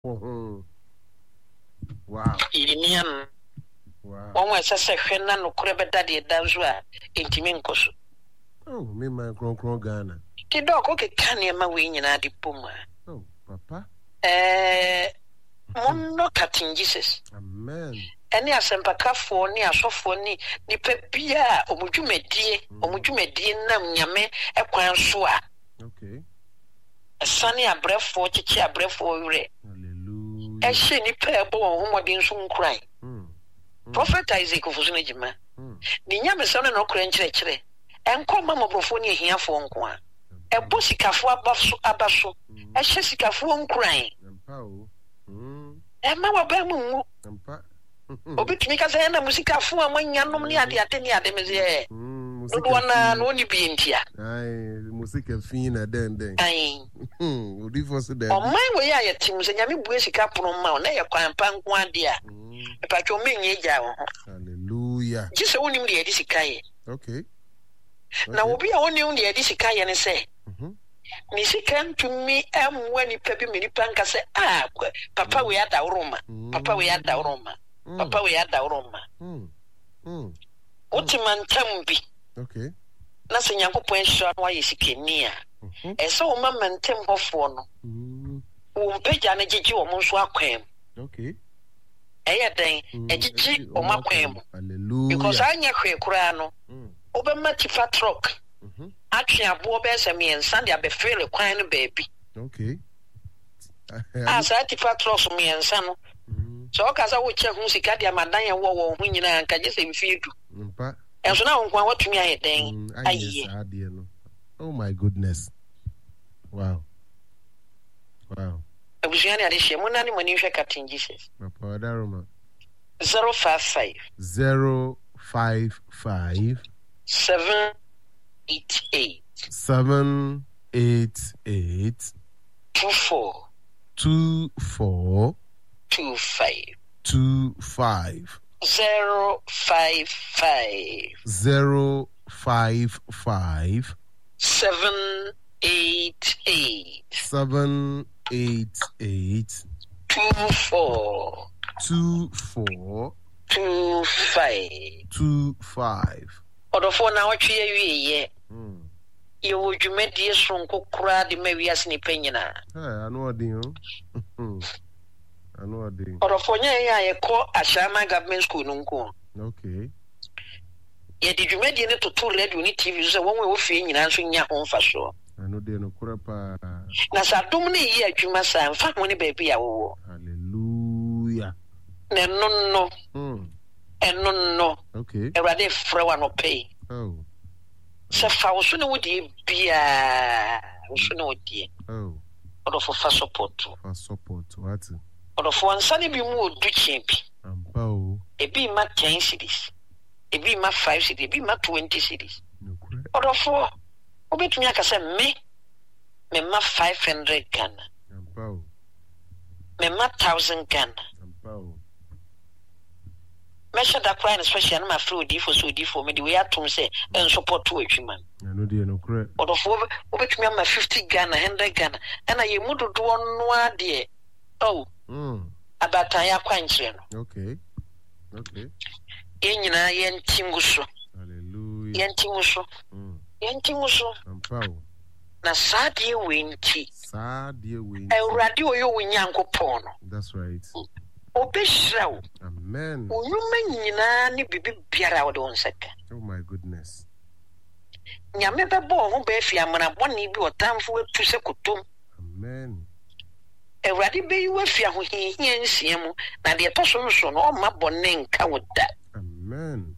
Wow. Irian. Wow. One was a second and no crab daddy danzua, intiminkoso. Oh, me, my crown Ghana. The dog okay can you my wing in Adi Puma? Oh, Papa. Mono cutting Jesus. Amen. Any asempaka for ni asofoni ni pepia omujumedie nam nyame ekwansoa. Okay. Sani abrefo chichi abrefo yure. Hallelujah. Ehye ni pebo homodin so nkran. Prophet Isaac ofusu na jima. Ni nyame so na okran kire. Enkoma mobrofo ni ehiafo nko a. Ebo sikafo abaso. Ehye sikafo nkran. Empao. Ema wabamu. Empa. Obitumi ka say na musikafo amanyanom ni ade meze. Dodona no ni bientia. Ai, musika fina den. Ai. Odi for so there. O man we ya yetim se nyame bue sika pono ma na ye kwampa nko ade a. E pa twa menye gya wo. Hallelujah. Gise wonim de yedi sika ye. Okay. Na obi a wonim de yedi sika ye ne se. Ni sika ntumi amwa ni pa bi me ni panka se papa we ada woroma. Papa we ada woroma. Papa we ada woroma. Otimantam bi. Okay. Na se Nyankopon hira no aye sikani a. Ese wo mamantem hofo no. Wo mpagya na gigi wo nso akwam. Okay. Eye den egigi o makwam. Hallelujah. Because anya hwe kura no. Obema tifa truck. Atwe abo be se me ensa de abefele kwan no baby. Okay. Asa tifa truck me ensa no. So okaza wo che hu sika de amadan ye wo hu nyina nka je se mfiedu. Mpa. Enso na nkwa watumi aye den. Aye. Oh my goodness. Wow. Abusiani adehye munani mani hwe Captain Jesus. Papa Daruma. 055 788 24 25 055 788 24 25 Odofo na watwe ye ye wo dwumedie sonko kura de mawiase ni panyina anu odin Odofo nya ye ko Ashama government school nko okay ye di dwumedie ne toto radio ni TV so won we wo fie nyina so nya ho mfa so anu de no kura pa na sa dum ne ye adwuma sa mfa ho ne ba bi ya wo hallelujah ne no okay Erade frewa no pay oh se fa wo so ne wodi bia wo so ne wodi Odofo fa support what Odofo ansane bi mu odu chempi ampa o ebi ma 10 cities ebi ma 5 cities ebi ma 20 cities Odofo obetumi akase me ma 500 Ghana ampa o me ma 1000 Ghana ampa o me shada cry especially na ma free for me the way atom say en support to adwuma anu de no kure Odofo obetumi ama 50 Ghana 100 Ghana na ye mu dodo no ade abatan ya kwankyere no okay enyina yentinguso hallelujah yentinguso ampao na sadie wenti Awurade oyo Nyankopon no that's right obeshrawo amen onyuma nyina ne bibi biara wo de onsaka oh my goodness nyame bebo ho ba fi amana boni bi otamfo atu se kotom amen Awurade be yiwa fi ahohihia nsiemu na de toso nso no ma bone nka woda amen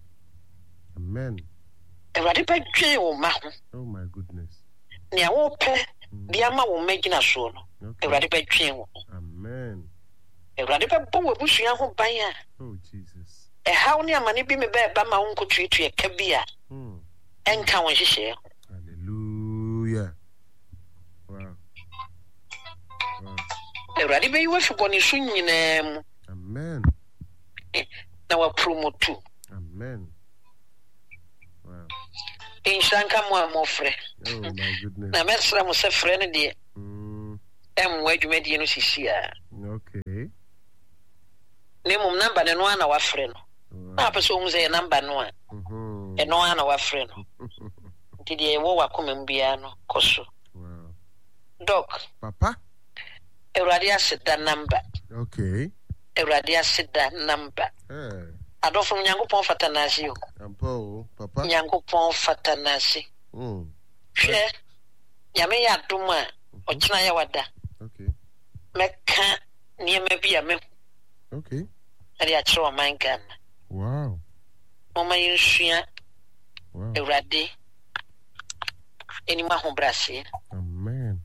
Awurade be dwe wo ma ho oh my goodness ne wo pe de ama wo magina so no Awurade be dwe wo amen Awurade be bo wo busua ho ban a oh Jesus haw ne amane bi me ba ma wo nkotuetu ka bi a enka wo hihye hallelujah wow Awurade be yiwa fi boni so nyina mu amen na wa promote amen wow inshanka mo amofre oh my goodness na mesra mo se frɛ ne de em wadwumadi no sisi a Okay. Name number no ana wafre no. Na person hu say number no a. No ana wafre no. Nti de wo wakomam bia no koso. Wow. Doc. Papa. Ewrade aseda number. Okay. Ewrade aseda number. Adofo Nyankopon fatanasi o. Ampo, papa. Nyankopon fatanasi. Hwe nyame ya dom a ochina ya wada. Okay. Meka niema bia me. Okay. Ari a chiro man Ghana. Wow. Mama yensua. Wow. Ewrade. Eni ma ho brase. Amen.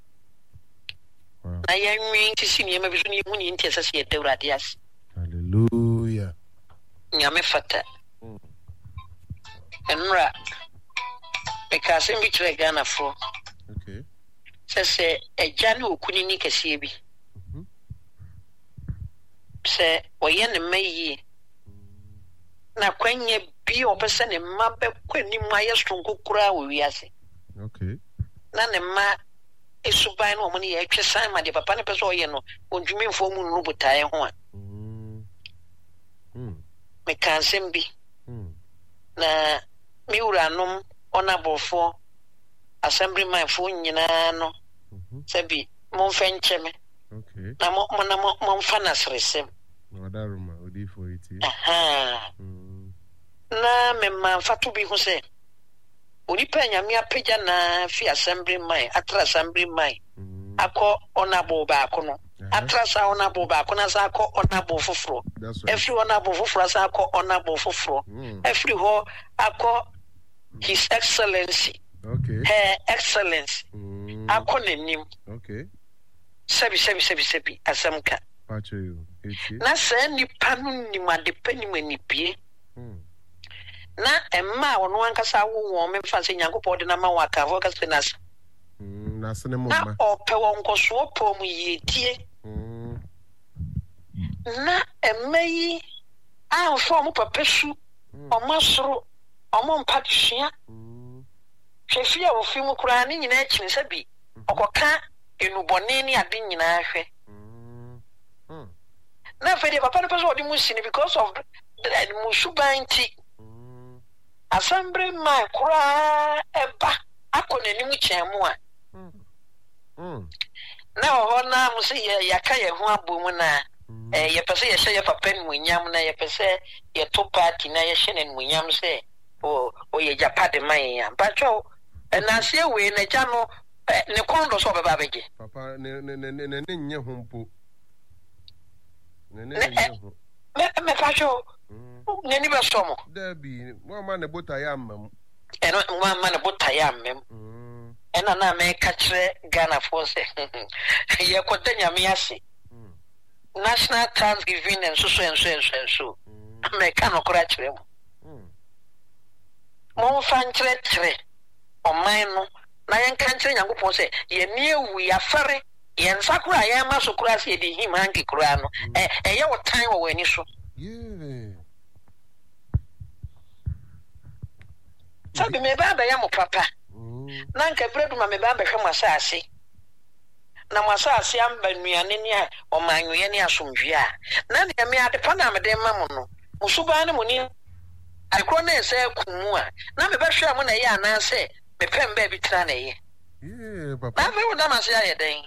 Wow. Na yenwi ntisi niema bi so ni mu ni nti asase ye Ewrade as. Hallelujah. Nyame fata. Enra. Because in which Ghana for. Okay. Say a Janu Kunini Kasibi. Say, or yen may na when ye be or person in Mabe when you my strong kura we are saying. Okay. None a ma is subine or money exercise my dear papa or yeno, won't you mean for moon rubutai one? Me can't send be. Na Muranum. Honorable for assembly my phone, no. Sabi, Monfencheme. Okay. Na Monfanas receive. Wadaruma, Odi for it. Aha. Na me man fatu bi huse. Odi penya mi apeja na fi assembly my, atra assembly my. Ako honorable ba kono. Atra sa honorable ba kono sa ako honorable foforo. Every honorable foforo sa ako honorable foforo. Every ho ako His Excellency. Okay. Her Excellency. Akonenim. Okay. Sebi asamka. Pacho you. Na se nipa no ni madepa ni manipie. Na emma wono ankasa wo me mfa se Nyankopɔn de na ma waka voka spenas. Na se ne mo ma. Ma. Na ope won koso opo mu yedie. Na emma yi a fo mo papesu. Omasoro Omo mpatisua hwefi a wofi mu kura ne nyina akini sabi okoka enubone ne ade nyina hwe na fedi papa no person odi mu sini because of the musubanti assembly man kura eba akonani mu kyemu a na ho na mu se yaka ye ho abomu na ye pese ye hye ye papa no nyam na ye pese ye to party na ye hye ne no nyam se o ye japade man ya bacho na se we na ja no ne kondo so baba beje papa ne nye hompo ne ho me bacho ne ni be so mo dabi mo ma ne bota ya mam eno mo ma ne bota ya mam ena na me ka kire Ghana force ye kodanya me ase national thanksgiving and so me ka no kora kire mo Mon fan tre o man na yen kan kire Nyankopon se ye nie wu ya fere ye nsakura ye ma so kura se de him hanki kura no ye wo tan wo wani so sabi me ba ya mo papa na nka bredu ma me ba hwe mo asase na mo asase amba nuane ni a o manwe ni asomdwe a na ne me ade pa na me de ma mo no musuba ne mo ni akro na ese kumu a na me behwe am na ye ananse me pem ba bi tra na ye papa na me wo na ma se aye den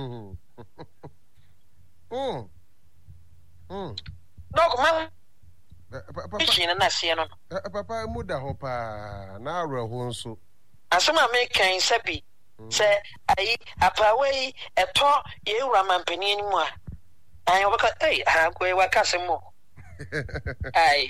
dog man papa chine na se no papa muda ho pa na awre ho nso asema me kan sabi se ayi apawei eto ye wura mampani ni mu a ayi obaka agwe wakase mo ai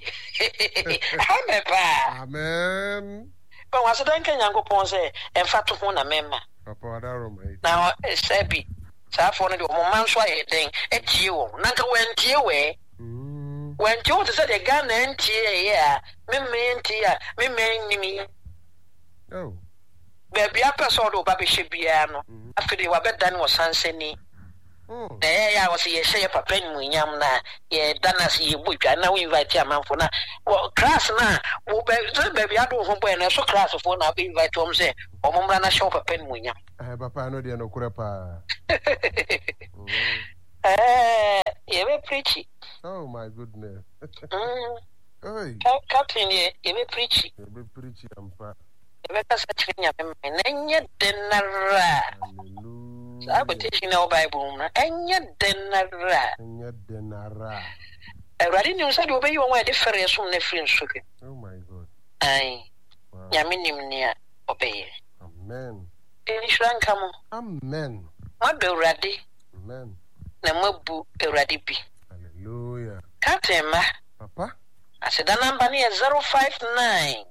amen but was dan kan Nyankopon say emfa to ho na mema papa wadaro mai na sabi safo no de mo manso aye den etie wo nanka wentie we wentie wo say de Ghana entie ye a memme entie a memme nimi oh baby apeso do ba be hye bia no afede wa bedan wo sansani ya was ye share papa ni munyam na ye danas ye butwa na we invite amanfo na class na wo baby ado ho boy na so class fo na be invite om say omumra na show papa ni munyam papa no de no kura pa You be preachy. Oh my goodness. Hey. Captain, you be preachy. You be preachy, Ampa. You be such a young man, and yet dinner. I would teach you no Bible, and yet dinner. And yet dinner. I already knew that you obey your way different from the French. Oh my God. Aye. Yaminim near obey. Amen. Come. Amen. What be ready? Amen. Namubu eradibi. Hallelujah. Captain, Papa? I said the number near 059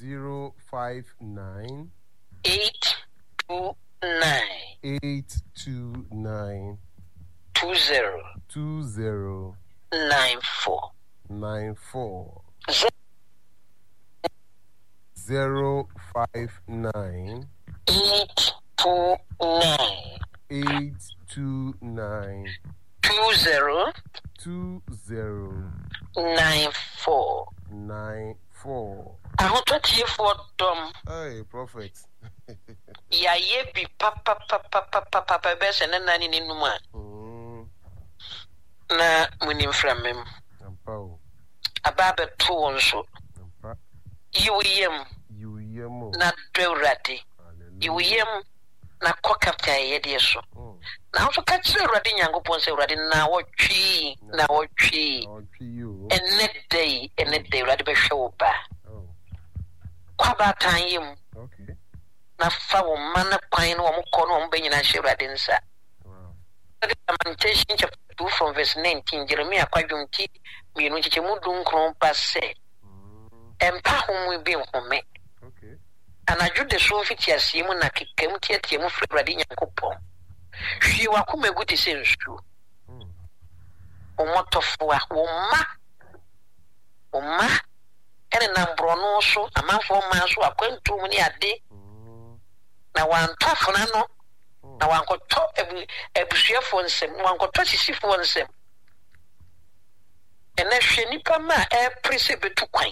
059 829 829 20 94 059 829 20 94. I want to hear for them. Hey, prophet. Ya ye be papa best and then in one. Na winning from him. About the two on so. You not do ratty. You na kokapta ye so. Now to catch the reading young upon say ready now what tree and net day ready show ba. Kwaba time okay. Na fa wo mana kwan wo mko no mbenyi na hye ready nsa. Lamentation chapter 2 from verse 19 Jeremiah kwadwonti mienu chichemu dunkron pa se. Empa homu bi nhome. Okay. Anadwo de so fiti asiemu na kekam tiatiemu frɛ ready nyankopɔn. Hwi wakoma guti se nsu. Omotofo wo ma ene na mbrono so amanfo ma so akwantum ni ade na wantafo na no na wankoto ebusuafo nsem wankoto sisifo nsem ene hwe nipa ma prese betu kwan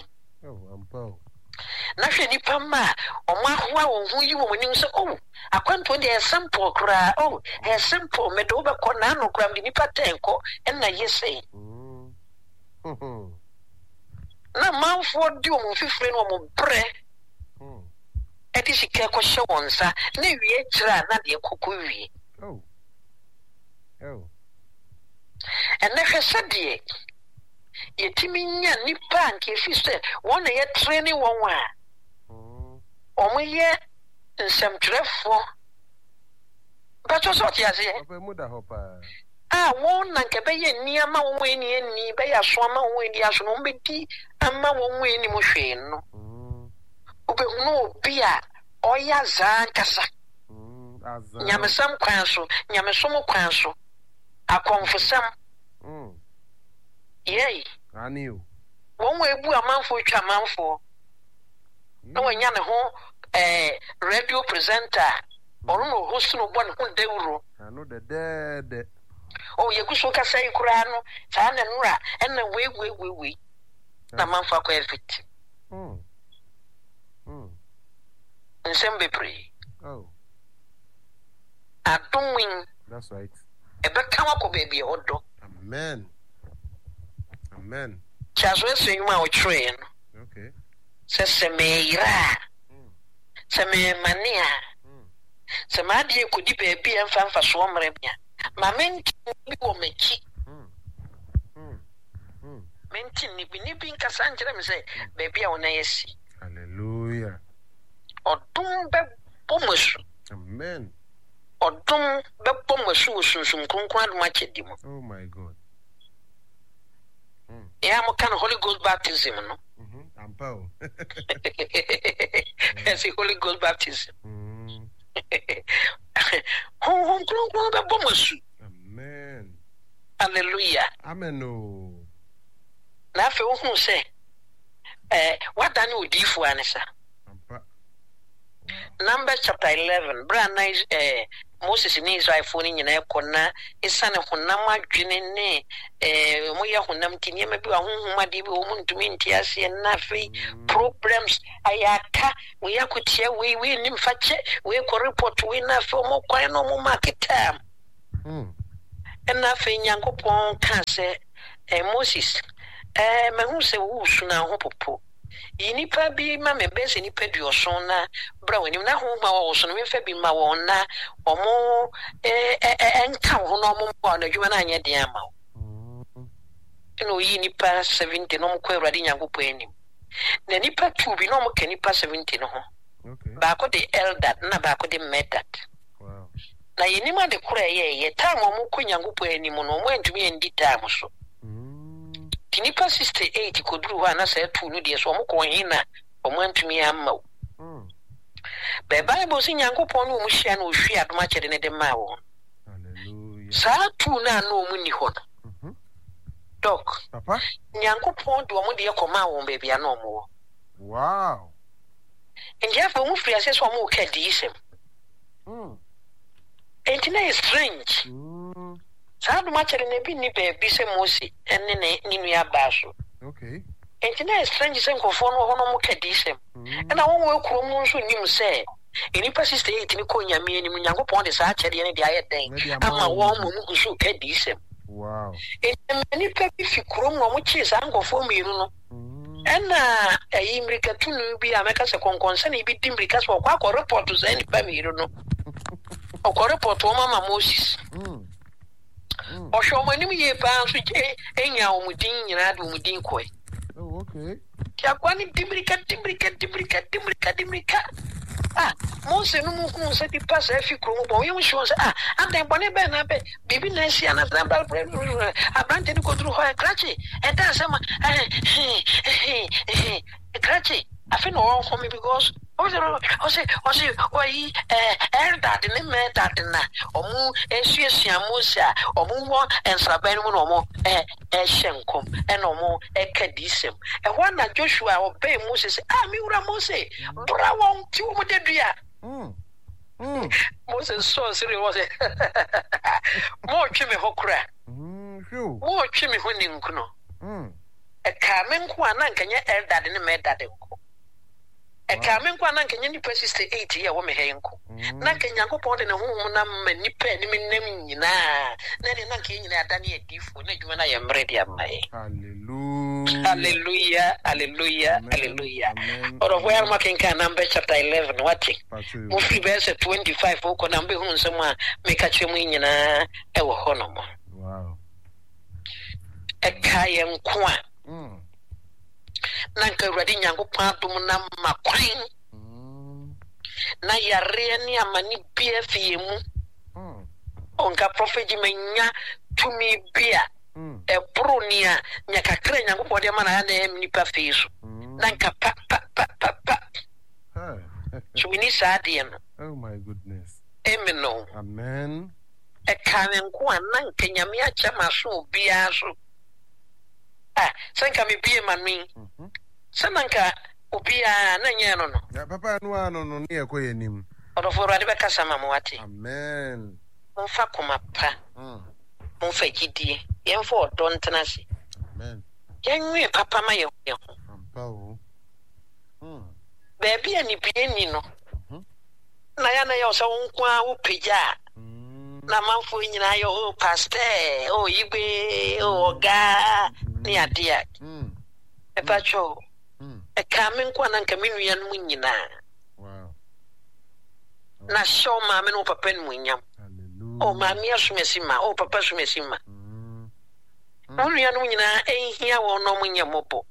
na hwe nipa ma omahwa wo hu yi wo nim se akwanto de sample kra sample me do be ko na no kra me nipa tenko ena yese na manfo di o mo fifire no mo bre edi sika ko hye wonsa na wie kira na de kokko wie ena hwese de yetimi nya nipa nke fi se wona ye training won wa omo ye nsemtrefo bacho so ti ase won na nke be ye niama won ni be ya so ama won ni aso no be di ama won ni mo hwe no obehunu obi a oya za nkasa nyamesam kwan so nyamesom kwan so akonfosam yey aniu won we bu amanfo twa amanfo no wanya ne ho radio presenter onu no host no bon ho dewuro anu de yeguso kasa ikura no sa na nura ena we na manfa kwa evit nsembe pre adonwin that's right ebeka wako baby odo amen chazo esenuma o train okay semeira sememania semadi kudi baby emfa so mrebia mamenti bi wo meki menti ni bi nkasa njere me say baby a wona yesi hallelujah odum be pomosu amen odum be pomosu sunsun kronkron aduma chedi mo oh my god yeah mo kan Holy Ghost baptism no ampao it's Holy Ghost baptism kronkron be pomosu amen hallelujah amen no na fe wo hu se wadane odifu anesa Numbers chapter 11 brana Moses ni Israel foni nyina ekona esane honam adwene ne moye honam tinie ma bi wa honhoma de bi wo ntumi ntiase na fe problems ayaka we yakotia we nim fache we ko report we na fe mo kwan no mo marketam ɛna fe Nyankopɔn ka sɛ Moses mahu sɛ wo su na ho popo nipa bi ma me bese nipa duoson na bra wani na ho ma wo so no me fa bi ma won na omo enka ho no omo ma na dwuma na anya den ama wo no yi nipa 70 no mo kwa Awurade Nyankopɔn anim na nipa 2 bi no mo ka nipa 70 no ho ba ko de Eldad na ba ko de Medad na yenima de kura ye time omo ko Nyankopɔn anim no mo antumi endi time so nipa 68 koduru ho na sɛ tu no de so omo ko hina omo antumi amma wo be Bible si Nyankopɔn no mu hia na ohwi adoma kyere ne de ma wo hallelujah sa tu na no mu ni ho dok papa Nyankopɔn de omo de kɔma wo be bia na omo wo wow enja fa mu firi ase so omo ka di isem entina is strange sa adoma kyere ne bi ni be se Mose enne ne ninu aba so okay entina is strange se nkofo no ho no mo ka di isem na wo wo ekuro mu nso nim se enipa 68 ni ko nyame anim Nyankopɔn de sa kyere ne de ayɛ den ama wo mo mu nso ka di isem wow enipa bi fi kuro mu mo kye sa nkofo mienu no ɛna ayi mrika tunu bi ameka se konkonsa ne bi dimrika so kwa report so enipa mienu no okɔ report o mama Moses Oshomanim ye pa so enya omudin nyina de omudin koi. Oh okay. Kia kwani dimrika. Ah, Mose no mu hu se di pass afi krom bo yem sho se adan bone be na be bibi na sia na bal abrante ni kodru ho krachi e da sama krachi afi no ho me because Osi Eldad ne Medad na omu esuesua Mose a omu ho ensaban mu no omu hyenkom e no omu ekadisem e ho na Joshua obey Moses mi wura Mose bra won ti wo de dua Moses so siri was mo twi me hokura mo twi me ho ni nkuno e ka me nko ananka nya Eldad ne Medad nko e ka me nkwa na nkenya nipa 68 ye wo me henko na nkenya Nyankopɔn de ne honhom na ma nipa ni menam nyina na ne na nkenya nyina ada ne adifo na dwuma na ye mre de amae hallelujah oro where ma kenka number chapter 11 watching mo fi verse 25 ko na mbe hu nsem a me ka kyerɛ mu nyina e wo hono mo wow e ka ye nko a nanka Awurade Nyankopɔn adom na makwan na yare ni amani bia fie mu onka prophet manya tumi bia e bronia nyakakra Nyankopɔn de mana na nipa fie so nanka pa so we need sade no oh my goodness amen no amen e kanenko ananka nyame acha maso bia so sanka me bie manwi sananka obia na nye no ya papa no ano no ne ekoye nim odofo Awurade be kasa ma mo wate amen monfa koma pa monfa gidie yemfa odo ntena se amen yenwe papa ma ye ho ampa o baby ani bie ni no na ya na ye so nko a wo pagya na manfo nyina ye o pastor o igbe o oga ni adia e pacho e ka me nkwa na nka menua no nyina wow na show ma me no papa no nyam hallelujah o ma mi asumesima o papa asumesima menua no nyina ehia wo no nyam opo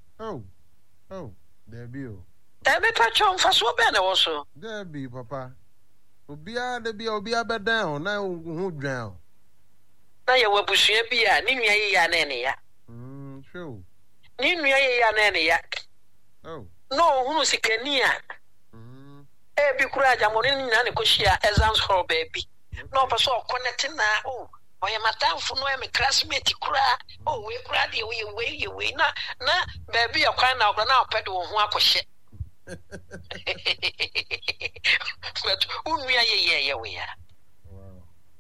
debi o ebe pacho mfaso be na wo so debi papa obia bedan o na hu dwan o na ye wabusua bi a ni nua ye ya na ene ya true ni nua ye ya na ene ya oh no hunu sikania bi kura jamoni nyina ne koshia exams hall baby no person connect na oye matamfo no me classmate kura we kura de we na baby yakwan na obra na opede wo ho akohye but unua ye we ya wow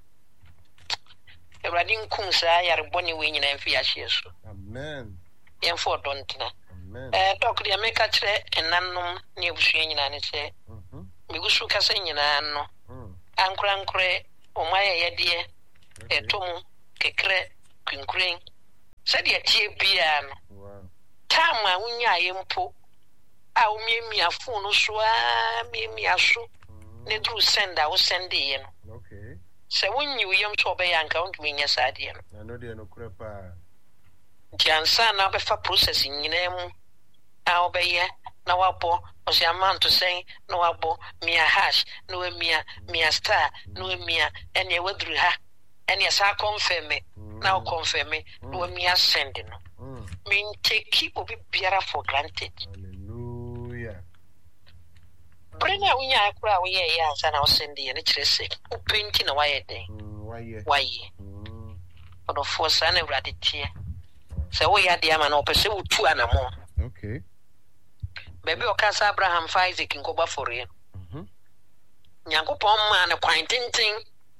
Awurade nkum saa yareboni we nyina mfi ahye so amen yemfo dontina Dok dia meka kyerɛ enannom ne abusua nyina ne sɛ migusu kasa nyina no ankora o maye yede etom kekre kwinkrin said ye tie bia no Wow. time a wonya yempo a umiemia phone so a miemia so ne dru send a wo send ye no Okay. se wonyi uyem so be yanka wontumi nya saade no I know they no crepa. jansa na be fa process nyina mu a obeye na wabo osi amount to say na wabo mia hash no mia star no mia ene wadru ha ene sa confirm me na confirm me no mia send no mean take obi biara for granted. Hallelujah. Bring a winya akura we ye ansa na send ye ne kire se openti na waye den waye odo force na urade tie se wo ya dia ma na opese utu anamo. Okay. Baby okasa Abraham fa Isaac nkoba for ye nyankopon ma na kwan tintin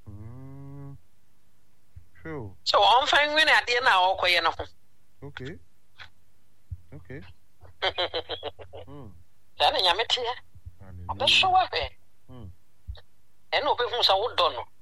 True. so on fine when ade na okoye na ho. Okay. Okay. Dana nyamete ya obeso wa he eno obehu sa wo do no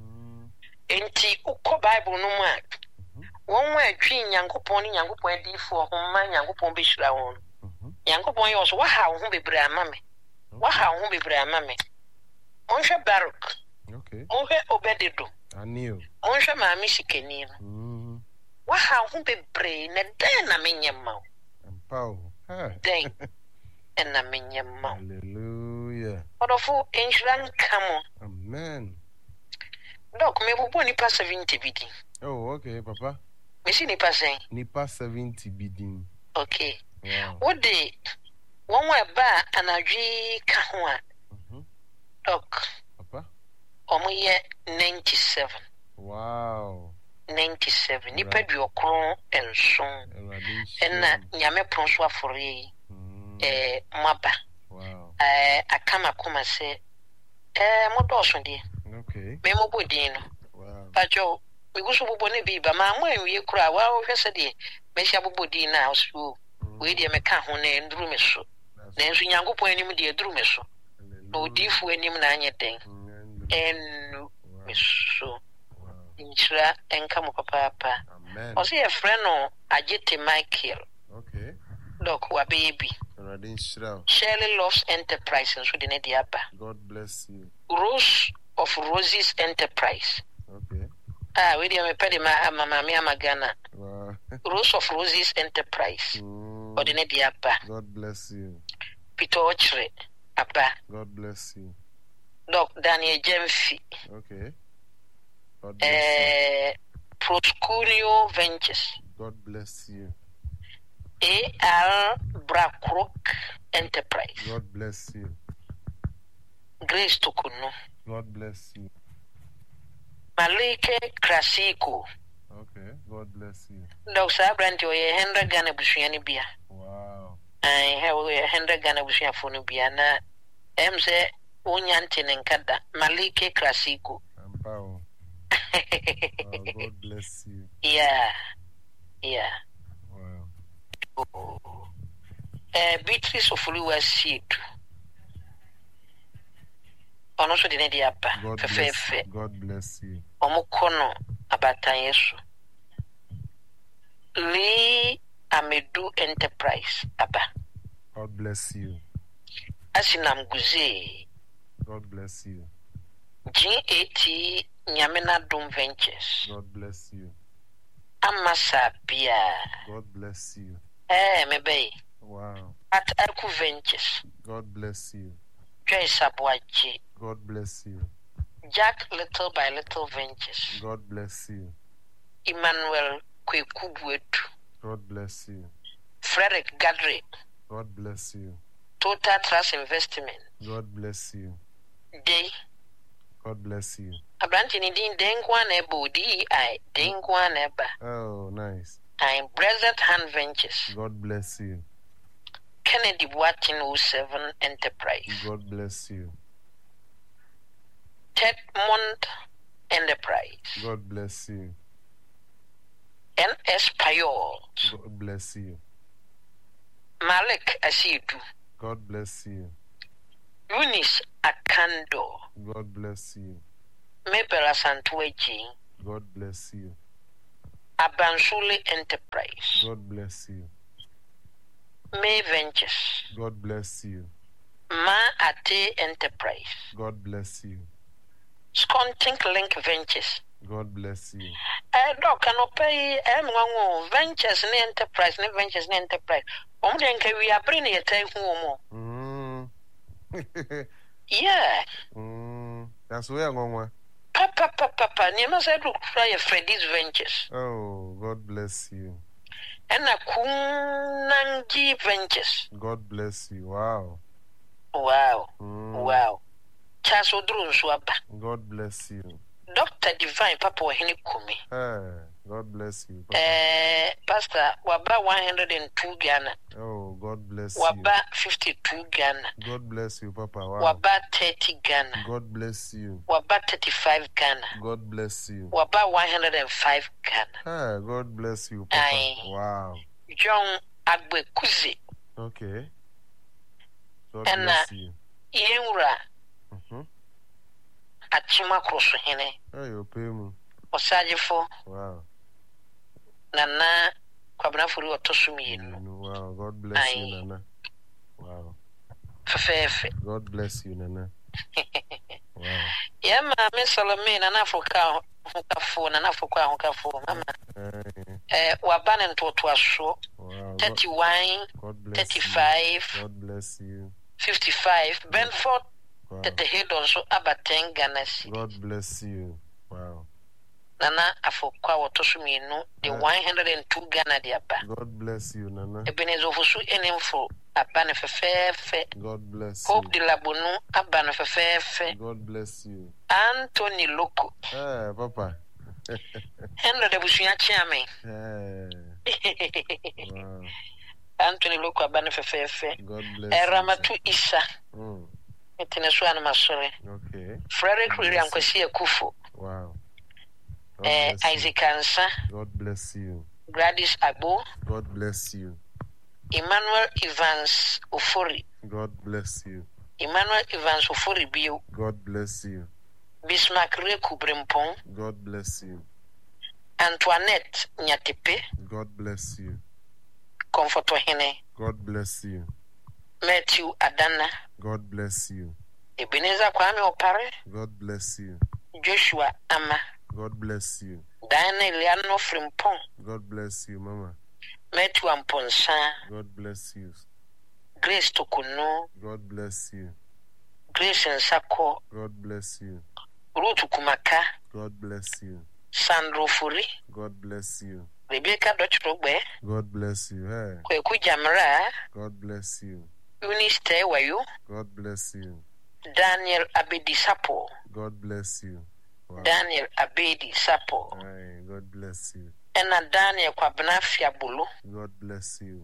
enti ukọ Bible no mu a won wa atwi nyankopon ni nyankopon adifo ho ma nyankopon be hira won nyankopon yo so wa ha ho bebre amame wa ha ho bebre amame onhwe Baruch Okay. onhwe Obededo Anio. onhwe maami Sikeni no wa ha ho bebre na den na menyema Pow. den na menyema Hallelujah. odofo enhran kamo. Amen. Doc me bubu nipa 70 bidi. Oh, okay, Papa. Me si nipa sen. Nipa 70 bidding. Okay. Wow. What the one way ba anadwi ka ho a. Doc. Papa. Omo ye 97. Wow. 97. Nipa du okron enson. Enna nyame pronso afori. Maba. Wow. Akama kuma se mo doso die. Okay. Me mo bodin no. Wow. Pacho we go so bobo ne bi ba ma mo enwie kura wa wo hwese de me hia bobo din na so we de me ka ho na nduru me so na nso nyankopon anim de nduru me so na odifu anim na anye den en me so inchira enka mo papa. Amen. O se e friend no Agete Michael. Okay. Doc wa baby Radin Shroud. Shirley Loves Enterprise so de ne de aba. God bless you. Rose of Roses Enterprise. Okay. We de me pede ma mama me amagana. Wow. Rose of Roses Enterprise. Odine di aba. God bless you. Peter Ochre aba. God bless you. Doc Daniel Jemfi. Okay. God bless you. Proscunio Ventures. God bless you. A.R. Brackrock Enterprise. God bless you. Grace Tokuno. God bless you. Malike Krasiko. Okay. God bless you. Doc Sabranti oye Hendra Gana Busuani Bia. Wow. I have Hendra Gana Busuani Funubia na Mze Unyantin and Kada. Malike Krasiko. Wow, God bless you. Yeah. Wow. Beatrice of Lua Seed. On also didn't the upper. God bless you. Omokono Abata Yesu. Lee Amedu Enterprise. Abba. God bless you. Asinam Guze. God bless you. GAT Nyamena Dum Ventures. God bless you. Amasa Bia. God bless you. Maybe. Wow. At Aku Ventures. God bless you. Joyce Abwaji. God bless you. Jack Little by Little Ventures. God bless you. Emmanuel Kwekubuetu. God bless you. Frederick Gadri. God bless you. Total Trust Investment. God bless you. Day. God bless you. Abrantini din Dengwan Ebo DEI Dengwan Eba. Oh, nice. I'm Blessed Hand Ventures. God bless you. Kennedy Watson 07 Enterprise. God bless you. Tedmond Enterprise. God bless you. NS Payol. God bless you. Malik Asidu. God bless you. Eunice Akando. God bless you. Mabel Asantueji. God bless you. Abansule Enterprise. God bless you. May Ventures. God bless you. Ma Ate Enterprise. God bless you. Scontink Link Ventures. God bless you. Doc cannot pay Ventures and Enterprise, and Ventures and Enterprise. Only we are bringing a time home. Yeah. That's where I'm going. Papa, you must have to try Freddy's Ventures. Oh, God bless you. And a Kunangi Ventures. God bless you. Wow. Wow. Chaso Drun Swaba. God bless you. Dr. Divine Papa Henikumi. God bless you. Papa. Pastor Waba 102 Ghana. Oh, God bless Waba you. Waba 52 Ghana. God bless you, Papa. Wow. Waba 30 Ghana. God bless you. Waba 35 Ghana. God bless you. Waba 105 Ghana. God bless you, Papa. Wow. John Agbekuzi. Okay. God bless you. Yenura. Achima Cross Hene. You pay me. Osajifo. Wow. Nana Kwabna Furu Otosumi. Wow. God bless you, Nana. Wow. Fefe. God bless you, Nana. Wow. Yeah, Mamma Salome, Nana Foka, Nana Foka, Mama. Waban and Totuasho. 31, 35. God bless you. 55. Benford. That the head also about 10 Ganas. God bless you. Wow. Nana Afokwa Watosumi no the 102 Ghana diaba. God bless you, Nana. Ebenezo Fusu enemfo abane fefefe. God bless Hope you. de Labonu abane fefefe. God bless you. Anthony Loko. Papa. Henry de Busuya Chiame. Wow. Anthony Loko abane fefefe. God bless Eramatu Isa. Okay. Frederick William Kwesi Akufo. Wow. Isaac Ansa. God bless you. Gladys Agbo. God bless you. Emmanuel Evans Ofori. God bless you. Emmanuel Evans Ofori Bio. God bless you. Bismarck Reku Brempong. God bless you. Antoinette Nyatepe. God bless you. Comfort Hene. God bless you. Matthew Adana. God bless you. Ebenezer Kwame Opare. God bless you. Joshua Ama. God bless you. Diana Eliano Frimpong. God bless you, Mama. Matthew Amponsa. God bless you. Grace Tokuno. God bless you. Grace Nsako. God bless you. Ruth Kumaka. God bless you. Sandro Furi. God bless you. Rebecca Dutchrobe. God bless you. Hey. Kweku Jamra. God bless you. Eunice Tewayo. God bless you. Daniel Abedi Sapo. God bless you. Wow. Daniel Abedi Sapo. Aye, God bless you. Ena Daniel Kwabna Fiabulu. God bless you.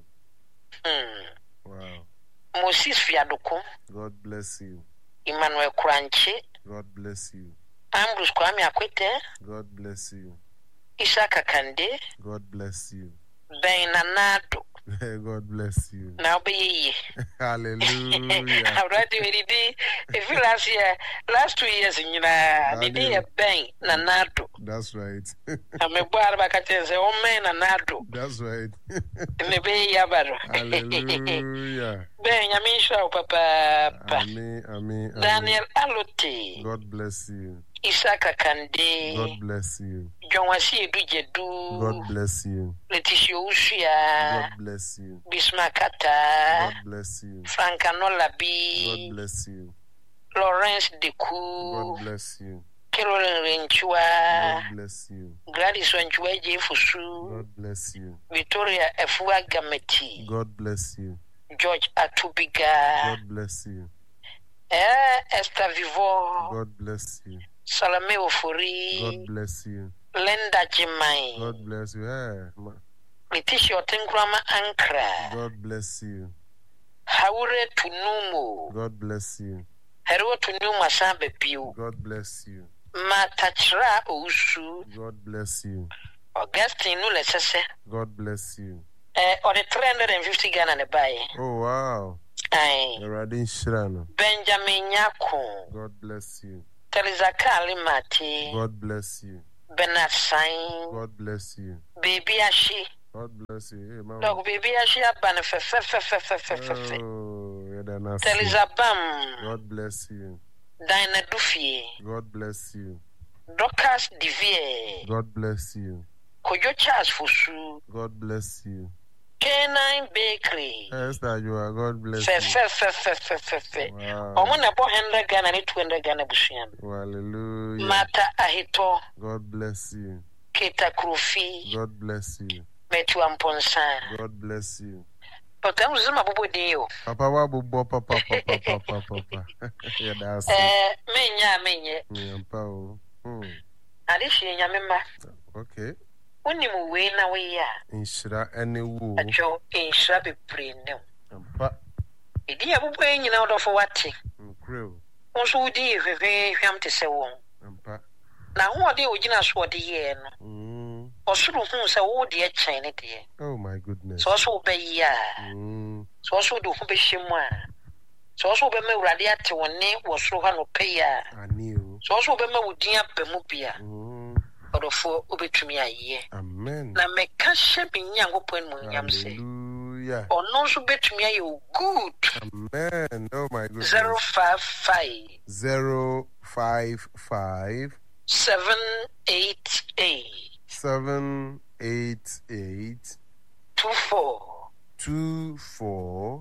Wow. Moses Fiadoko. God bless you. Emmanuel Kranche. God bless you. Ambrose Kwame Akwete. God bless you. Isaka Kande. God bless you. Ben Nanado. God bless you. Now be Hallelujah. Already, if you last 2 years, you know, the day Ben Nanado. That's right. I'm a bar back at oh man Nanado. That's right. Maybe Yabaro. Hallelujah. Ben Yamisha, Papa. Amen. Daniel Alote. God bless you. Isaka Kande. God bless you. John Wasi Dujedu. God bless you. Letitia Ushia. God bless you. Bismakata. God bless you. Frankanola B. God bless you. Lawrence Deku. God bless you. Carolyn Renchua. God bless you. Gladys Renchua Jefusu. God bless you. Victoria Efua Gameti. God bless you. George Atubiga. God bless you. Esther Vivo. God bless you. Salome Ofori. God bless you. Linda Jimai. God bless you. Letitia Otenkrama Ankra. God bless you. Haure Tunumu. God bless you. Hero Tunuma Sambe Piu. God bless you. Matachra Usu. God bless you. Augustine Nulesese. God bless you. Or the 350 Ghana ne buy. Oh wow. Aye. Radin Shrano. Benjamin Yako. God bless you. Teresa Kalimati. God bless you. Bernard Sign. God bless you. Baby Ashi. God bless you. Hey, mama. Dog baby Ashi abana fe. Oh, yeah, Telizabam. God bless you. Dina Dufie. God bless you. Docas Divier. God bless you. Kojo Charles Fusu. God bless you. K9 Bakery. Esther, you are. God bless you. Wow. Omuna bo 100 Ghana ni 200 Ghana bushian. Hallelujah. Mata Ahito. God bless you. Keta Krufi. God bless you. Metu Amponsa. God bless you. But I'm Zuma Bobo Dio. Papa wa bubo papa. Yeah, that's it. Menya. Pao. Adishi Yamima. Okay. When you win away, Inshira any woo. a joe in shabby brain. Pa. A dear boy, out of what? Crew. Also, dear, very him to say one. Pa. Now, what the original sword the year? Or should who say, oh, dear China, dear. Oh, my goodness. So also be ya. So also do who be shimwa. So also be me radiate one name was so hano pay. I knew. So also be me with dear Bemupia. Or the 4 ube to me a year. Amen. Now make cash shipping young open when yam say. Hallelujah. Or no so bet me you good. Amen. Oh my goodness. 055 055 788 788 24 24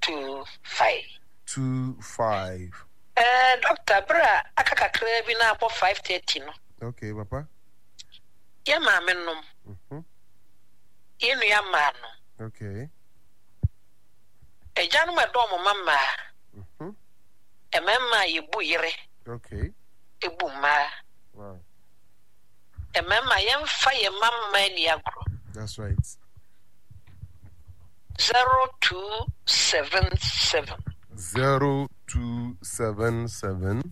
25. Dr. Bra, akaka krebi na po 5:30 no. Okay, Papa. Ya ma menum. Yenu ya ma no. Okay. Ejanu ma do mo mama. Emema yebu yire. Okay. Ebu ma. Wow. Emema yemfa ye mama ni agro. That's right. 0277 0277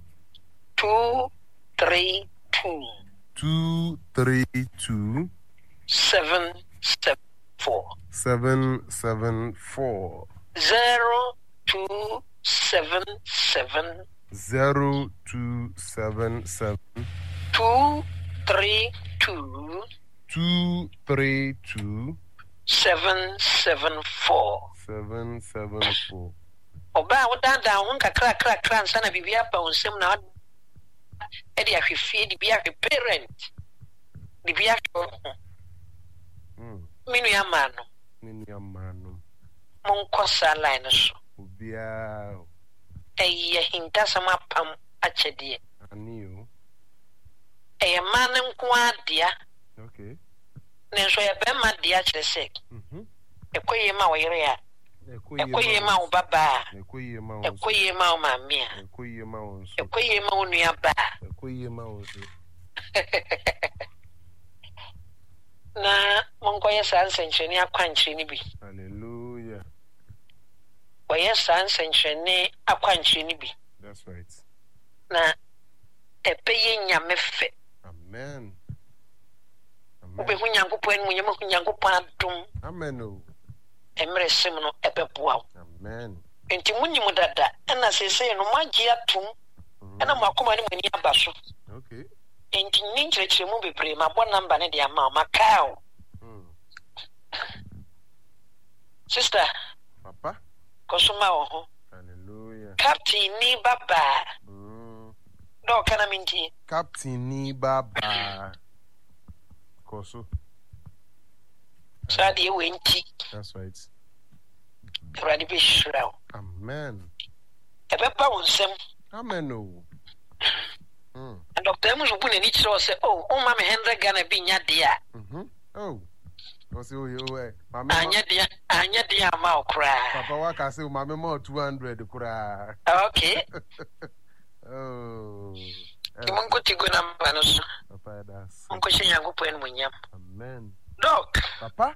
232 232 774 774 0277 0277 232 232 774 774. Oba wodanda ho kakra nsa na bibia pa onsem na e dia hwefie di bia hwe parent di bia minu ya mano mon kosa line so obia e hinta sama pam achede aniu e man nko adia okay nenso ya be ma dia kire se ekoye ma woyere ya ekoye ma wo baba ekoye ma wo mamia ekoye ma wo nso ekoye ma wo nua ba ekoye ma wo nso na monko ye sansencheni akwancheni bi hallelujah Oye sansencheni akwancheni bi that's right na epeye nyame fe amen ube hunyankopon mu nyame hunyankopon adom amen o emre sim no ebeboa amen enti munyimu dada na sese no magia tum na makoma ni mani abaso okay enti ninkyerekire mu bebre mabɔ namba ne de ama makao sister papa kosoma wo ho hallelujah captain ni baba do kana minti captain ni baba koso sadi wenti that's right ready be sure amen ebeba wonsem amen o and Dr. Emus bu ne ni kire say oh o ma me 100 Ghana bi nya dia oh because you mama anya dia ma okra papa wa ka say mama mo 200 kura okay oh kimungo tigo namba no so papa das mungo shenyangopo en munyam amen doc papa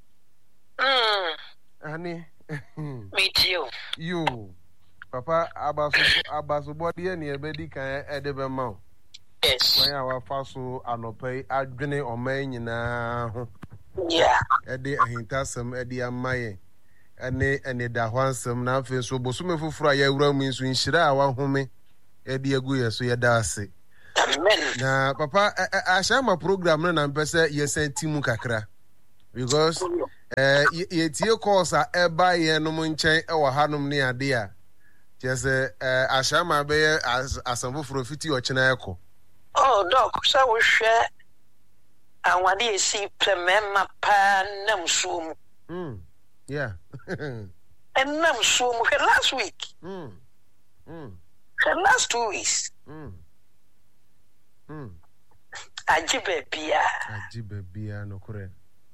ani meet you papa abaso body e na ebedi kan edebe ma yes when our faso anopai adwene oman nyina ho yeah ede ahintasem ede amaye ene da hwansem na afi so bosume foforo ya ewura mu nso nhira a wa home ede agu ye so ye da ase Amen. Na papa ashama program no na mpese yesenti mu kakra because yetie course a eba ye no nchen e wo hanom ne ade a jese ashama be asamfoforo fiti ochena eko. Oh doc, so we share anwade esi premema pa nam suom. Yeah. And nam suom last week. Last 2 weeks. Ajibe bia no kore.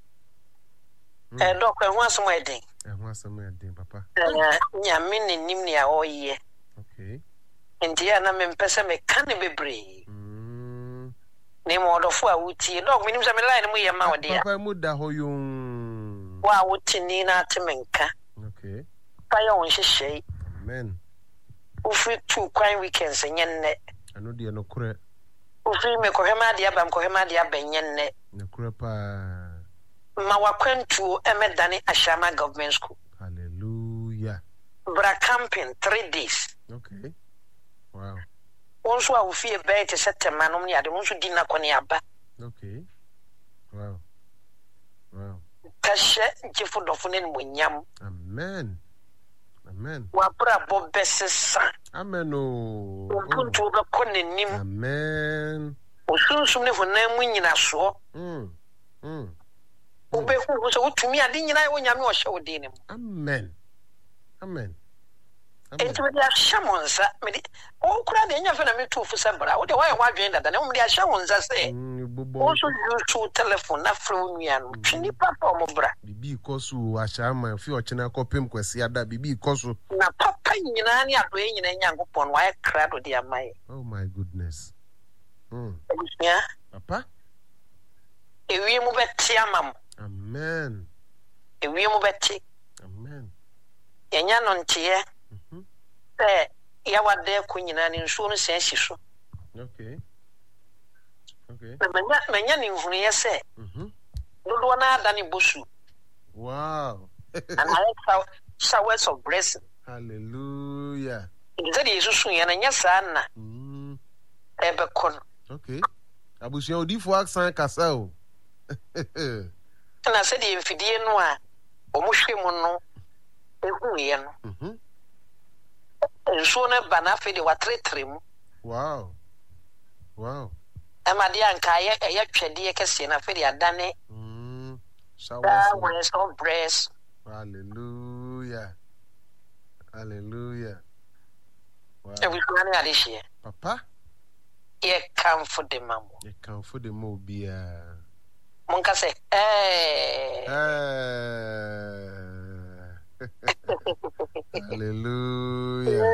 Doc, I want some wedding. Papa. Nyame ne nim ne awoye. Okay. Ntia na mempese me kan bebre. Ne mo odofo a wutie. Doc, minim se me line mu ye ma wode ya. Papa mu da ho yun. Wa wutini na temenka. Okay. Pa ya won hyehyei. Amen. Ufi 2 kwan weekends nyenne. Ano de no kore. Ufi me ko hema de abam ko hema de abanyenne. Ne kore pa. Ma wakwantu emedane Ashama Government School. Hallelujah. Bra camping 3 days. Okay. Wow. Onso a ufi ebe te September no ne ade onso di na kwani aba. Okay. Wow. Kashe jifu dofo ne monyam. Amen. Wa bra bo besesa. Amen. Onto be konenim. Amen. Osunsun ne honan mu nyina so. Ube hu so utumi ade nyina wo nyame o hye wo de ne mu. Amen. Enti we dia shamonsa me di o kura de nya fe na me to fu sembra wo de wa adwen dada ne mo dia shamonsa se o so use telephone na frɛ onua no twini papa mo bra bibi ikosu ashama fi ochena kopem kwasi ada bibi ikosu na papa nyina ne ado nyina nyankopon wa kra do de amai. Oh my goodness. Yeah. Papa ewie mu beti amam. Amen. Ewie mu beti. Amen. Yenya no ntie ya wade ko nyina ne nsuo no sensi so. Okay. Manya ni nhunu ye se. Dodo na ada ni bosu. Wow. And I showers of blessing. Hallelujah. Nze de Yesu sun ya na nya sa na. Ebe kon. Okay. Abusia odifo aksan kasa o. Na se de mfidie no a omuhwe mu no ehu ye no. Nsuo na bana fe de watretre mu. Wow. Amadi anka ya twede kese na fe de adane. Showers of blessing. Hallelujah. Wow. Everyone alishi. Papa? Ye come for the mamo. Ye come for the mobia. Monka say, Hallelujah.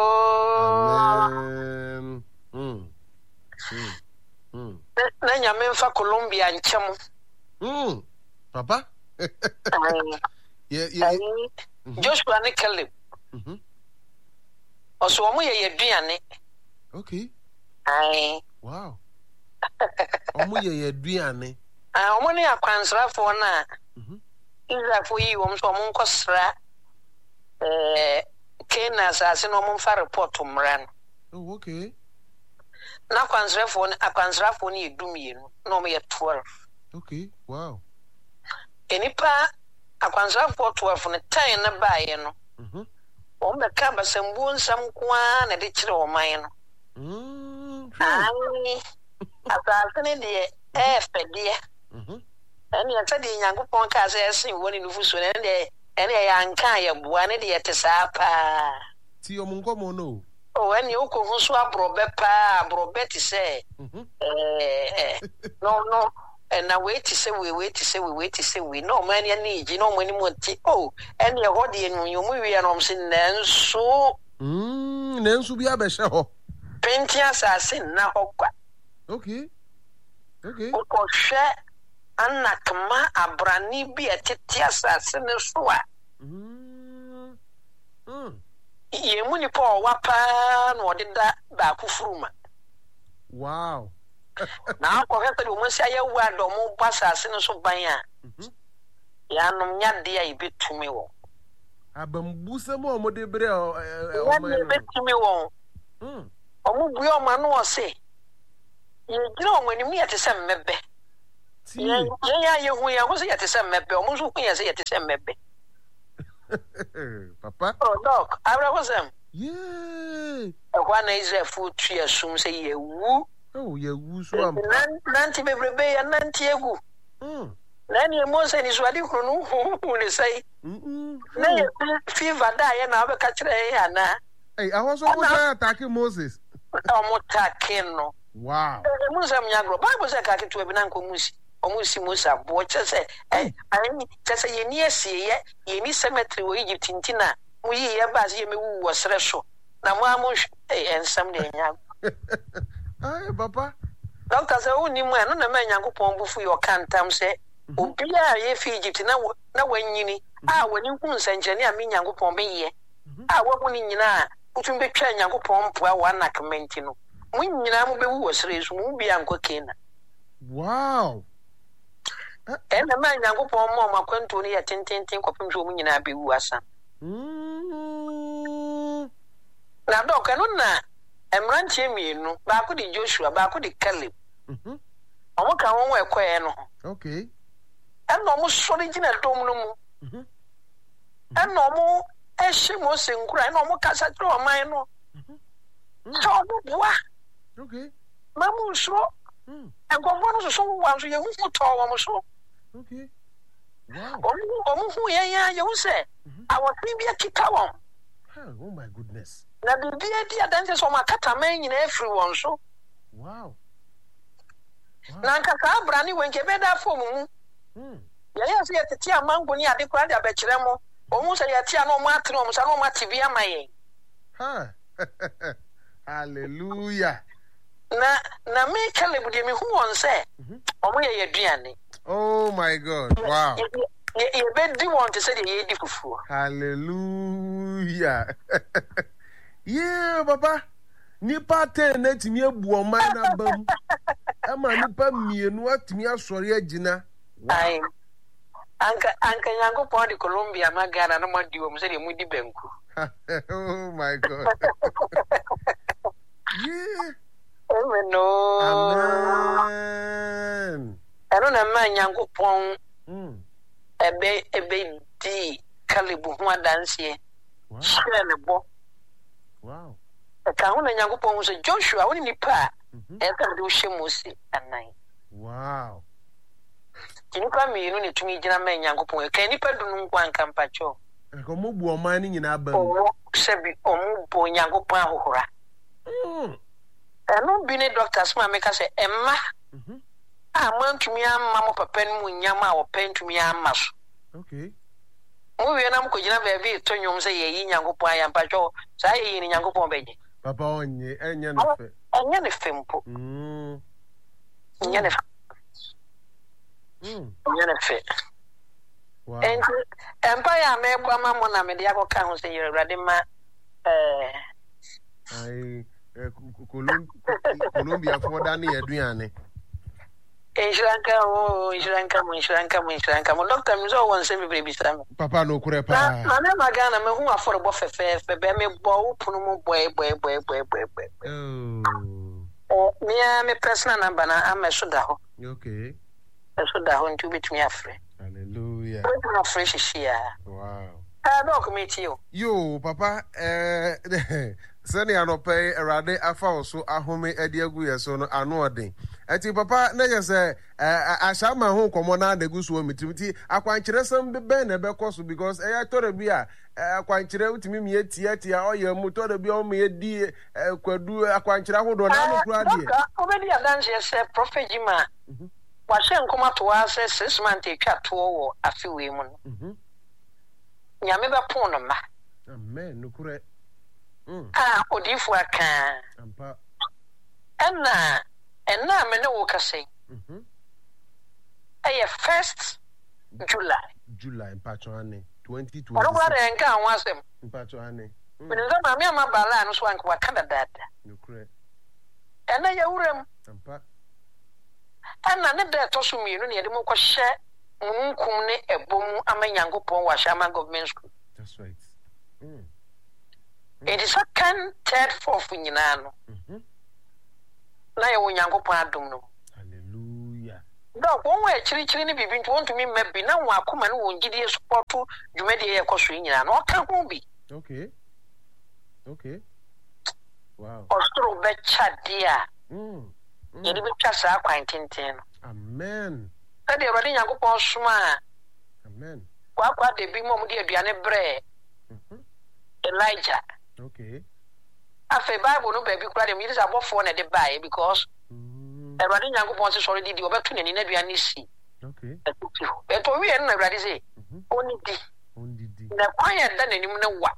Amen. Na nyame mfa Colombia nchemu. Papa? Joshua ne Caleb. Oso omo ye aduane. Okay. Ai. Wow. Omo ye aduane. Omo ne akwansrafo na. Israfo yi wom so omo nkosra Kena asase no omo mfa report mran. Oh, okay. Na akwansrafo ne edumienu na omo ye 12. Okay. Wow. Enipa akwansrafo 12 ne tan na baaye no. Ombe kamba sembu nsam kwa na de kire o man no. Ai asase de fede. Eni ata de nyankopon ka se esen woni nufuso ne de eni ya nka ya bua ne de yetesa pa. Ti o munkomo no. O eni uko so abrobe pa abrobe ti se. No. Na wait to say we no man ya need you know many more and your body and you move and I'm saying so nensu bi abehye ho pentias asin na hokwa. Okay Uko hwe anakma abrani bi etetias asin so a yemu ni po wapa no de da ba kufuruma. Wow. Na ko hete do mo sia ya wu adom basase no so ban a ya nom nya de a ibetumi wo abambusa mo mo de bre o ibetumi wo omo bui o ma no o se You know, when you meet the same maybe. Yeah, you was at the same maybe, almost looking at the same maybe. Papa? Oh, dog, I was them. Yeah. One is a food tree, assume say ye woo. Oh, yeah, woo swam. Nanti every bay and Nanti egu. Then your most and is what you can say. Fever die and I'll catch a hand. Hey, I was almost attacking Moses. Omotake. Wow. The Muslim Yagro, Bible said, I can to a Bananco Musi, or Musi Musa, watch us. I mean, just a near sea, ye need cemetery where Egypt in Tina. We hear Baz Yemi was Resho. Now, Mamush, and someday. Hey, Papa. Doctors are only man, no man, Yango Pombo for your cantam say, O Pia, ye Egypt, now when you when you won't send Jenny, I mean Yango Pombe. I walk winning na, put him be trying Yango Pompo, one accommentino. When you know, was raised, won't be Uncle Ken. Wow. And the man Yango Pombo, my country at 10 of him to win in Abbey Wassa. Now, Doc, I don't know. I'm ranching me, no, back with the Joshua, back with the Caleb. I won't come on where quaino. Okay. And almost original domino. And no more, as she was saying, cry no more cast at your mind. Okay. Mamma, so, and go one of so once you won't tell almost so. Okay. Wow. Who you say? I was maybe a kikawan. Oh, my goodness. Now, the dear dances on my cataman in everyone, so. Wow. Nanka Brani when you better for moon. Yes, yet the tea among when you are the crowd, I bet you almost a tea no matter, almost no matter via my. Huh. Hallelujah. Na me Caleb with me who won't say, or where you're Diani. Oh, my God. Wow. You bet do want to say the year before. Hallelujah. Yeah, Papa. Nipa 10 net me buo man abam. Ama nipa mienu atimi asori agina. Ai. Anka yango po di Colombia magana na madi wo mse de mudi benku. Oh my God. Yeah. Amen. No. Amen. Eno na man yango pon. Ebe di Kalibu ho adanse. Wow. Share ne bo. Wow. Ka ho na yango pon so Joshua woni nipa. E ka do shemusi anan. Wow. Nipa mi no ne tumi gina man yango pon. Ka nipa du no nkwa nka mpacho. Ko mo bu o man ni nyina abam. O sebi o mu bo yango pon ahohora. Eno bi ne doctors ma meka say emma. Man to me, Mamma Papa, Yama or pen to me, Mass. Okay. We are not going to be turn you say, Yango Pie and Pajo, say in Yango Pombe. Papa on ye, and yan Fimpo. And Empire may Mamma Mediaco Council, you're ready, ma. Columbia for Danny Adriani. Insuranka. Doctor, Mizo wants every baby. Papa no kurepa. Nana Magana, who are for a buffet, me bow, Puno boy. Oh, me personal number, I'm a soda. Okay. A soda won't you beat me a free. Hallelujah. Fresh here. Wow. I don't meet you. You, Papa, Sani anope erade afa oso ahome ediagu yeso no anu odin eti papa na je se ashama ho komo na adegu so mitimiti akwankyere sam be na be koso because eya tore bi a akwankyere utimi mi etia oye mu tore bi o me di kwadu akwankyere ahodo na no kura die obedi adanse se prophet Jima wa hye nkoma to wa se 6 months etwa to wo afiwe mu no nyame be pon no ma amen nukure Odifu aka. Ampa. Enna me ne wo kase. Eye 1st July mpacho ane 2020. Ono gwa de nka anwasem. Mpacho ane. Me nzo ma me amabala no so anka wa Canada. Nukure. Enna ya wurem. Ampa. Enna ne de to so mi no ne de mo kwo hye nkum ne ebom amanyankopon wa Shama government school. That's right. It is 2nd, 3rd, 4th nyina no. na ye wo Nyankopon adom no. Hallelujah. Dog won we chiri ni bibi nti won to me mabbi na wo akoma ne won gidie support dwumade ye koso nyina na o ka ho bi. Okay. Wow. Ostro be chadia. Ye di be twasa kwan tenten. Amen. Ade Awurade Nyankopon soma. Amen. Kwa de bi mo de aduane bre. Elijah. Okay. Afa Bible no baby kura dem yiri abofo na de bae because Awurade Nyankopon se sori di obetu nani na aduane si. Okay. Eto wi en na Awurade se oni di. Na kwan ya da nanim ne wa.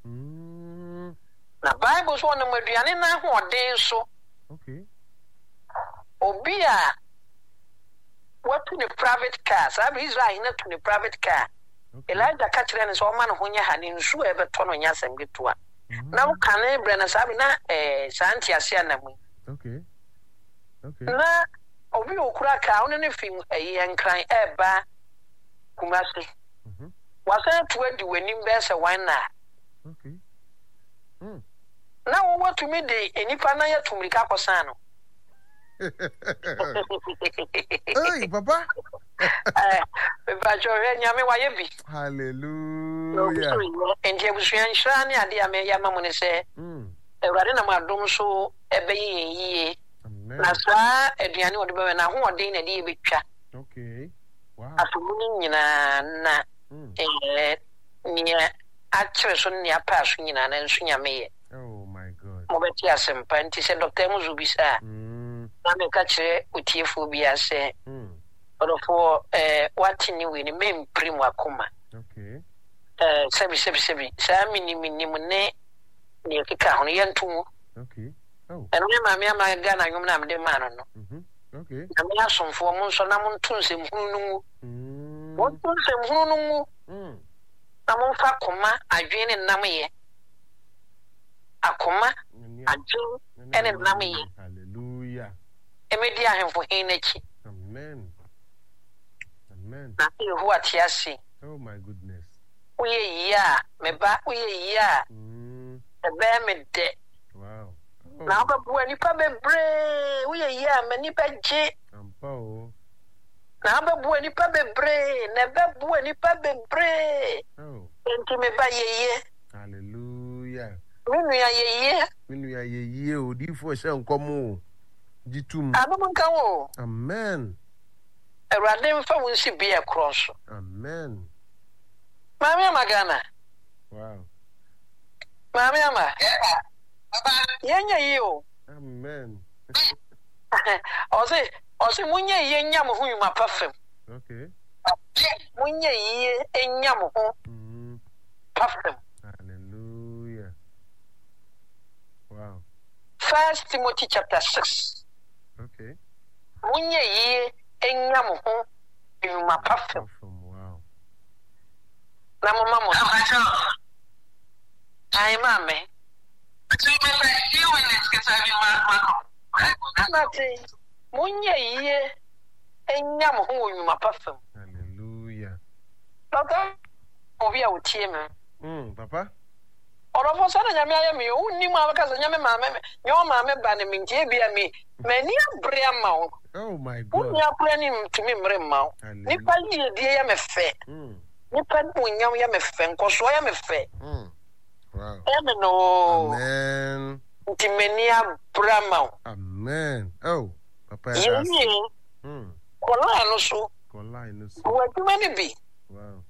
Na Bible so na aduane na ho den so. Okay. Obi a what to the private car, sabi Israel na to the private car. Elijah ka kire ne so ma ne ho nya ha ne nsu e beto no nya asem getua. Na wo kan e bre na sabi na santi ase na mu. Okay. Na obi okura ka one ne fim enkran eba kumase. Wasa to adi wanim be se wan na. Okay. Na wo watu me de enipa na ya tumrika kosan no. Hey, Papa. Nyame waye bi. Hallelujah. Enti abusuan hira ne ade ame ya mamu ne se. Ewurade na madom so ebeyi yiye. Na saa aduane wode be na ho ode na de betwa. Okay. Wow. Asomuni nyina na nia akere so ne apa so nyina na nsu nyame ye. Oh my God. Mo beti asempa nti se Dr. Muzubisa. Na me ka kire otiefo bi ase. Odofo what ni we ni memprim akoma. Okay. Sebi sa minimum ne ne keka hono yentum. Okay. Oh. Eno me ma me ama ga na nwom na me de ma no. Okay. Na me asomfo mo nso na mo ntunsem hunu nu. Mo ntunsem hunu nu. Na mo fa koma adwene nam ye. Akoma adwene ene nam ye. Hallelujah. Emedi ahemfo hin nachi. Amen. Na hu atiasi. Oh my goodness. Uye ya meba uye ya. Ebe me de. Wow. Na ba bu nipa bebre uye ya me nipa je. Ampa o. Na ba bu nipa bebre na ba bu nipa bebre. Oh. Enti me ba yeye. Hallelujah. Minu ya yeye odifo hye nkomo. Jitum. Ado nka wo. Amen. Awurade mfa wo nsi bia cross. Amen. Mami amagana. Wow. Mami ama. Baba. Yenya yo. Amen. Ose munye ye nyam ho yuma pafem. Okay. Munye ye enyam ho. Pafem. Hallelujah. Wow. 1 Timothy chapter 6. Okay. Munye ye enyam ho yuma pafem. Wow. Na mama mo. Ai mame. Munye ye enyam ho yuma pafem. Hallelujah. Papa, obi a utie me. Papa. Orofo sana nyame aye me unni mu abaka nyame maame nyo maame ba ne mintie bia me mani abre ama wo. Oh my God. Unni apre ni mtumi mre ma wo. Nipa yie die ya me fe. Nipa munyam ya me fe nkoso ya me fe. Wow. Amen. No. Amen. Ntimani abre ama wo. Amen. Oh, Papa. Yeye. Kola no so. Wo aduma ni bi. Wow.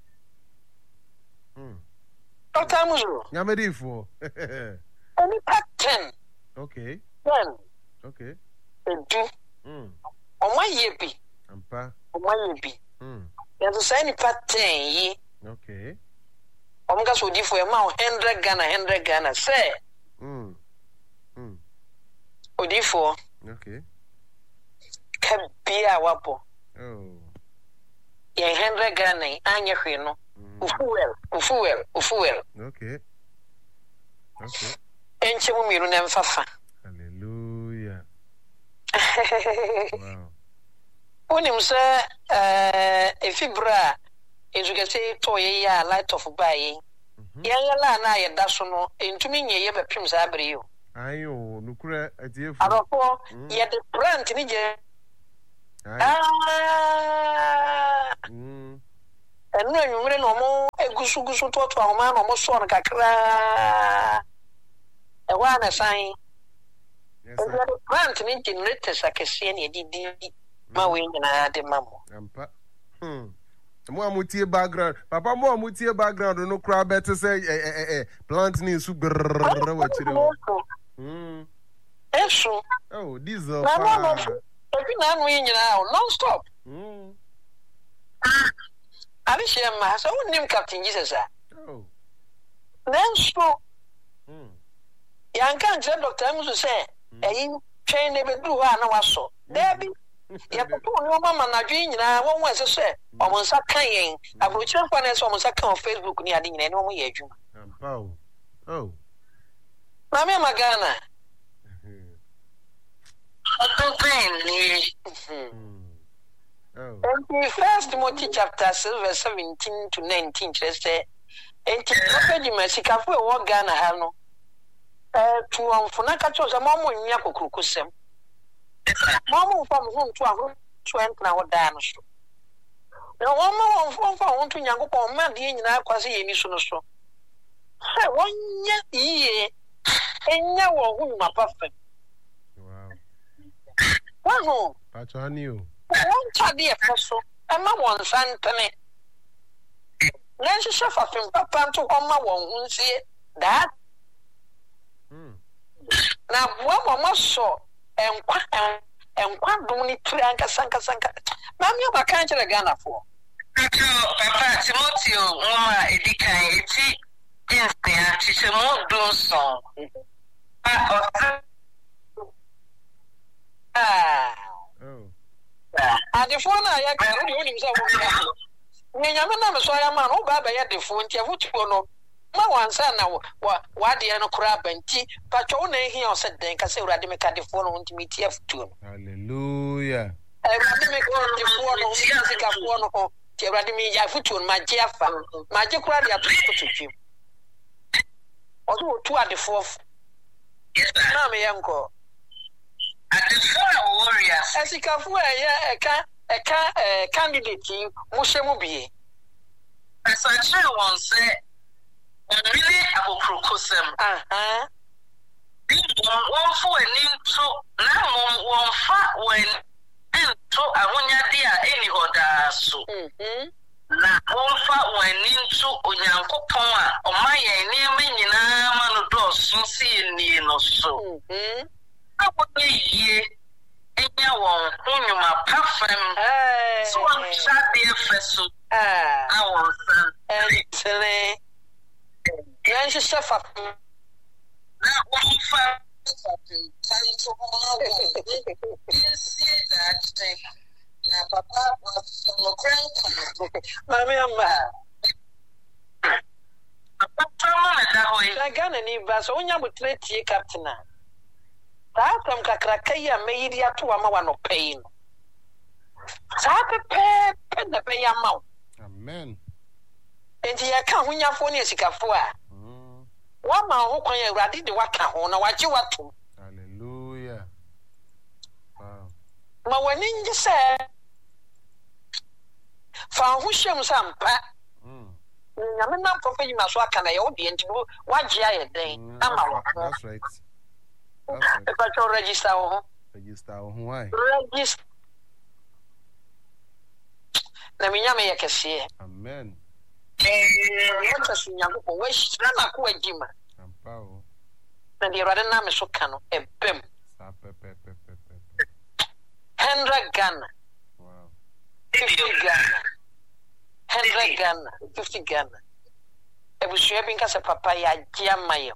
Dr. Muzu. Nyamedifo. Only part 10. Okay. 10. Okay. Edu. Oma yebi. Ampa. Oma yebi. Yanzu say ni part 10 yi. Okay. Omga so di for e ma 100 Ghana say. Odifo. Okay. Kabia wapo. Oh. Yen 100 Ghana anya hwe no. Ufuel. Okay. Enche mu miru na mfafa. Hallelujah. Wow. Unim se efibra ezugese to ye ya light of buy. Ya la na ye da so no entumi nye ye bepim za abre yo. Ayo, nukura atiye fu. Abafo ye the plant ni je. Enu enwumre no mo egusu toto ahoma no mo so no kakra. E wa na san. Yes. The plant ni generators akese na edidi ma we nyina de mamo. Ampa. Mo amutie background. Papa mo amutie background no kura better say plant ni su grrr wa chire. Eso. Oh, diesel. No. Every now we non stop. I share my so name Captain Jesus. Oh. Then so. Young can't tell Dr. Amusu say, train never do one was so. There be. Ya put no mama na dream na one was a say, almost a kind. I will check on us almost a kind of Facebook near the end of my age. Oh. Mamma Magana. First Timothy chapter 17 to 19 just say and the Mexico for what Ghana hano to Funaka chose a moment in Yakukusem. Mamma from home to a 20 now dinosaur. No one more from to Yango man, the Indian quasi emission so. 1 year, and now whom my perfect. Wow. But I knew. One dear person, and my one son, Penny. Nancy suffer from Papa to on my one, see that. Now, one more saw and quite doing it to Anka Sanka. Mammy, I can't again for. Papa Timoteo, Mama, Edika, it's a more do song. And the phone I can't do himself. When I'm not so I am an old baby at the phone, Tiavuno. My one son now, what the ano crab and tea, but your name here said, then can say Radimica the phone on to meet F2. Hallelujah. I make the phone on Radimi Yafutu, my Jaffa, my Jacradia to him. Although 2 at the 4th. Yes, Mammy Uncle. At the 4 warriors, as he can wear a candidate, Mushamubi. As I shall once say, really, I will proclaim them. One for an into now, one fat when and to a 1 year, any other so. Now, one fat when into Unyanko Poma, or my near me in a man of doors, so see near no so. I would be ye in your one, whom you are perfect. So I'm shall be a vessel. I want some. Yes, you suffer. Now, one fat. Now, Papa was from the grand. Mamma. I got any bus only with 3 captain. From Kakrakaya made ya to a man of pain. Sape pen the pay amount. Amen. And the account when your phone is a cafua. 1 man who can ready the waka on what you want to. Hallelujah. Wow. But when you say, found who shall some pat. I'm not for you, my swag, and I will be into 1 year a day. That's right. But you register. Why? Register. Let me yam a see. Amen. What a young wish, Rama Kuajima. And the rather name is so can a bim. 100 gun. Wow. 50 gun. 100 gun. 50 gun. I was shaving as a papaya jam my.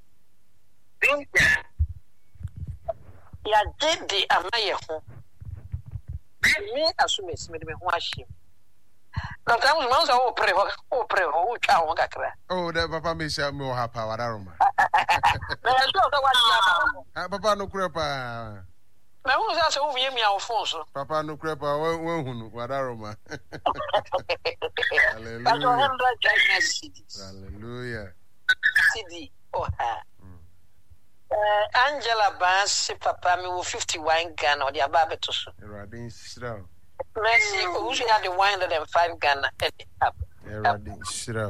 Ya did the Amaya. Me assume it's made me wash him. No, that was once I pray, who cow crack. Oh, that Papa may share more happy. Papa no crepa. Now, that's over me, Alfonso. Papa no crepa, what aroma. Hallelujah. CD. Oh, Angela Bass, Papa, me with 51 Ghana or the Ababe to so. Mercy, who should have the 105 Ghana at the top.